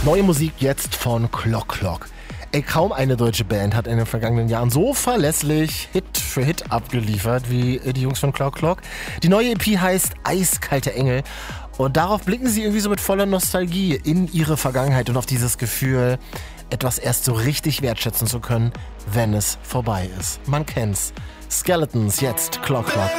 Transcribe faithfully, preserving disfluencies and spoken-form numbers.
Neue Musik jetzt von Clock Clock. Ey, kaum eine deutsche Band hat in den vergangenen Jahren so verlässlich Hit für Hit abgeliefert wie die Jungs von Clock Clock. Die neue E P heißt Eiskalte Engel und darauf blicken sie irgendwie so mit voller Nostalgie in ihre Vergangenheit und auf dieses Gefühl, etwas erst so richtig wertschätzen zu können, wenn es vorbei ist. Man kennt's. Skeletons, jetzt Clock Clock.